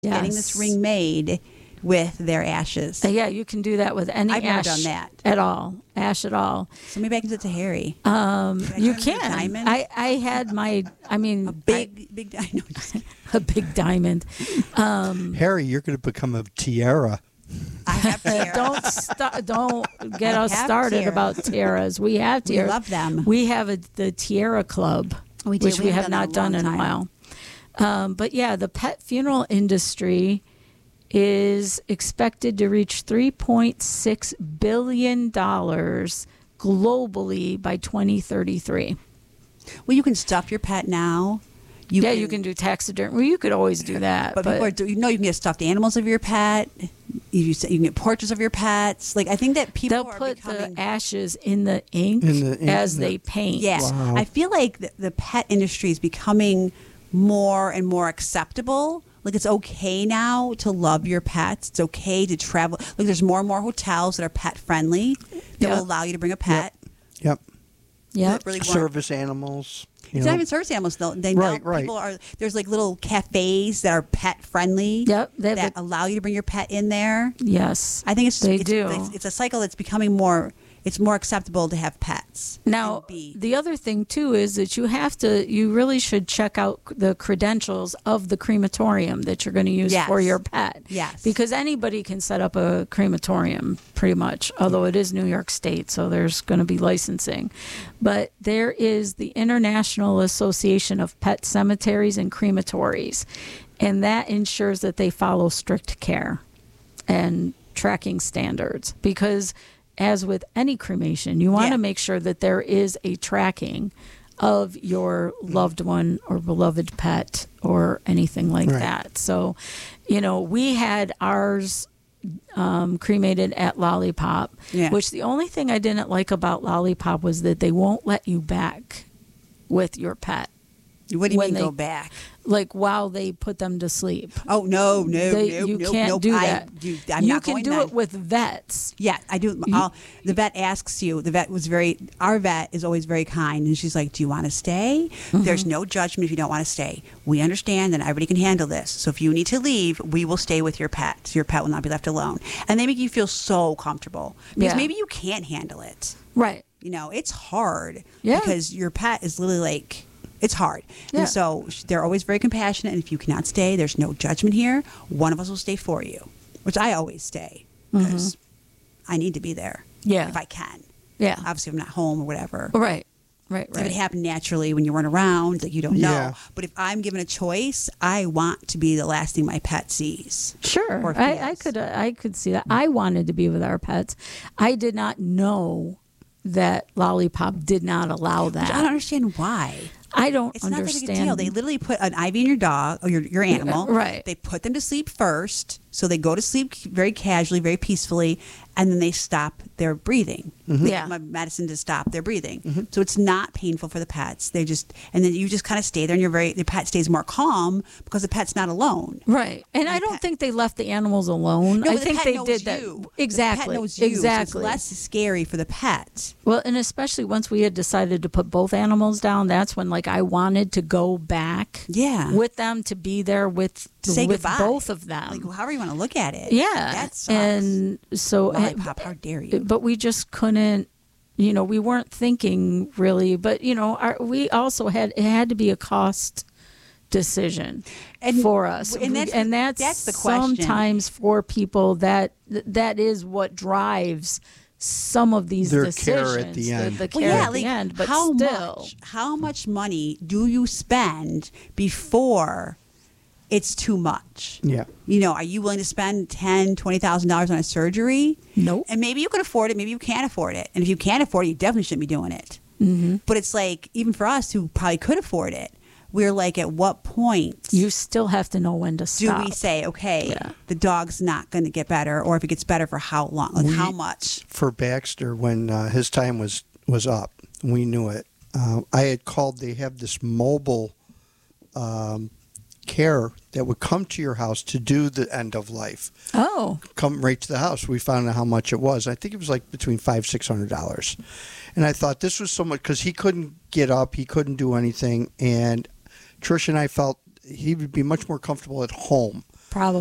getting this ring made with their ashes. Yeah, you can do that with any I've ash never done that. at all. Ash at all. So maybe I can do it to Harry. You can. I had my, I mean, a big diamond. A big diamond. Harry, you're going to become a tiara. I have tiara. Don't get us started tiara. about tiaras. We have tiaras. We love them. We have the Tiara Club, We do. which we have haven't not done done that in a in a long while. But yeah, the pet funeral industry is expected to reach $3.6 billion globally by 2033. Well, you can stuff your pet now. You can do taxidermy. Well, you could always do that. But people you can get stuffed animals of your pet. You can get portraits of your pets. Like I think that people they'll put the ashes in the ink as they paint. Yeah, wow. I feel like the pet industry is becoming more and more acceptable. Like it's okay now to love your pets. It's okay to travel. Like there's more and more hotels that are pet friendly that will allow you to bring a pet. Yep. Really service animals. It's not even service animals though. People are there's like little cafes that are pet friendly. Yep. That allow you to bring your pet in there. Yes. I think it's a cycle that's becoming more. It's more acceptable to have pets. Now, the other thing, too, is that you really should check out the credentials of the crematorium that you're going to use for your pet. Yes. Because anybody can set up a crematorium, pretty much, although it is New York State, so there's going to be licensing. But there is the International Association of Pet Cemeteries and Crematories, and that ensures that they follow strict care and tracking standards. Because as with any cremation, you want to make sure that there is a tracking of your loved one or beloved pet or anything like that. So, we had ours cremated at Lollipop, which the only thing I didn't like about Lollipop was that they won't let you back with your pet. What do you mean go back? Like while they put them to sleep. Oh, no. You can't do that. You can do it with vets. Yeah, I do. The vet asks you. Our vet is always very kind. And she's like, do you want to stay? Mm-hmm. There's no judgment if you don't want to stay. We understand that everybody can handle this. So if you need to leave, we will stay with your pet. So your pet will not be left alone. And they make you feel so comfortable. Because maybe you can't handle it. Right. It's hard. Yeah. Because your pet is literally like... It's hard. Yeah. And so they're always very compassionate. And if you cannot stay, there's no judgment here. One of us will stay for you, which I always stay because I need to be there if I can. Yeah. Obviously, if I'm not home or whatever. Right. If it happened naturally when you weren't around, like you don't know. Yeah. But if I'm given a choice, I want to be the last thing my pet sees. Sure. I could see that. I wanted to be with our pets. I did not know that Lollipop did not allow that. Which I don't understand why. I don't it's understand. It's not that big a deal. They literally put an IV in your dog or your animal. Right. They put them to sleep first. So they go to sleep very casually, very peacefully, and then they stop their breathing. Mm-hmm. They give them medicine to stop their breathing. Mm-hmm. So it's not painful for the pets. And then you just kind of stay there, and the pet stays more calm because the pet's not alone. Right. And I don't think they left the animals alone. No, I think they did that. Exactly. The pet knows you, exactly. So it's less scary for the pet. Well, and especially once we had decided to put both animals down, that's when I wanted to go back with them to be there with both of them. Like however you want to look at it. Yeah. That sucks. And so Lollipop, how dare you? But we just couldn't, we weren't thinking really, but we also it had to be a cost decision for us. And that's the question. Sometimes for people that is what drives some of these decisions. Care at the end. The care at the end, but how much money do you spend before it's too much? Yeah. Are you willing to spend $10,000, $20,000 on a surgery? Nope. And maybe you can afford it, maybe you can't afford it. And if you can't afford it, you definitely shouldn't be doing it. Mm-hmm. But it's like, even for us who probably could afford it, we're like, at what point? You still have to know when to stop. Do we say, okay, the dog's not going to get better, or if it gets better, for how long? Like how much? For Baxter, when his time was up, we knew it. I had called, they have this mobile care that would come to your house to do the end of life. Oh. Come right to the house. We found out how much it was. I think it was like between $500-$600. And I thought this was so much because he couldn't get up. He couldn't do anything. And Trish and I felt he would be much more comfortable at home Probably.